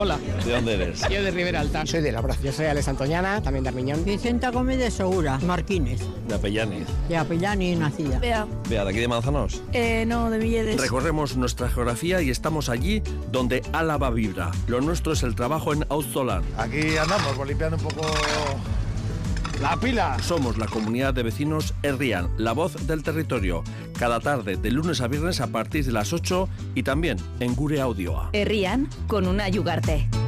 Hola. ¿De dónde eres? Yo de Ribera Alta. Soy de Labra. Yo soy Alex Antoñana, también de Armiñón. Vicenta Gómez de Segura, Marquines. De Apellaniz. De Apellani nacida. Bea. Bea, ¿de aquí de Manzanos? No, de Milleres. Recorremos nuestra geografía y estamos allí donde Álava vibra. Lo nuestro es el trabajo en Auzolan. Aquí andamos, limpiando un poco la pila. Somos la comunidad de vecinos Herrian, la voz del territorio. Cada tarde, de lunes a viernes a partir de las 8 y también en Gure Audioa. Herrian con una Yugarte.